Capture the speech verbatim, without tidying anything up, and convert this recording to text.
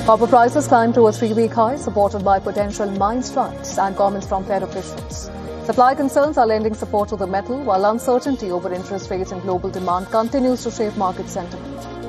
Copper prices climbed to a three-week high, supported by potential mine strikes and comments from Fed officials. Supply concerns are lending support to the metal, while uncertainty over interest rates and global demand continues to shape market sentiment.